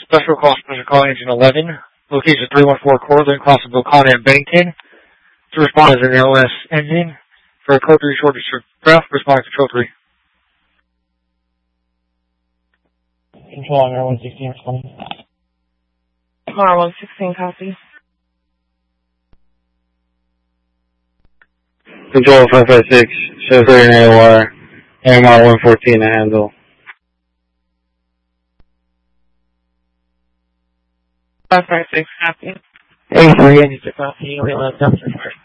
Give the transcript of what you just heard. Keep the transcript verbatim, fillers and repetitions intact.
Special call, special call, engine eleven. Location three one four Cortland, crossing Bocana and Bennington. To respond is an L S engine. For a code three short draft, respond to control three. Control on R one sixteen responding. R one sixteen copy. Control five five six, show thirty in A O R, M R one fourteen to handle. five five six copy. A three, I need to copy, realize that's first.